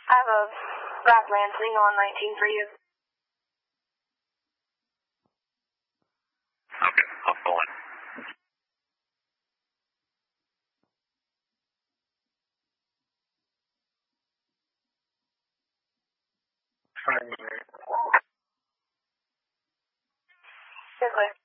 I have a Rock Lansing on 19 for you. Okay, I'll pull in. Good,